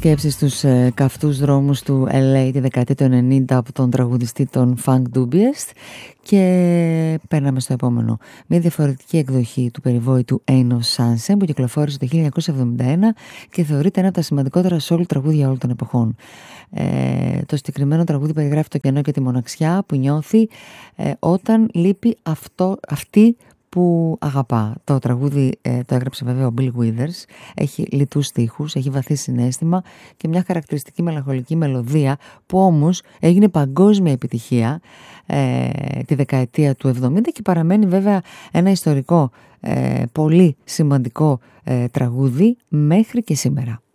σκέψεις στους καυτούς δρόμους του LA τη δεκαετία του 90 από τον τραγουδιστή των Funk Dubious. Και παίρναμε στο επόμενο. Μια διαφορετική εκδοχή του περιβόητου Ain't No Sunshine που κυκλοφόρησε το 1971 και θεωρείται ένα από τα σημαντικότερα soul τραγούδια όλων των εποχών. Το συγκεκριμένο τραγούδι περιγράφει το κενό και τη μοναξιά που νιώθει όταν λείπει αυτή που αγαπά. Το τραγούδι το έγραψε βέβαια ο Bill Withers, έχει λιτούς στίχους, έχει βαθύ συναίσθημα και μια χαρακτηριστική μελαγχολική μελωδία που όμως έγινε παγκόσμια επιτυχία τη δεκαετία του 70 και παραμένει βέβαια ένα ιστορικό πολύ σημαντικό τραγούδι μέχρι και σήμερα.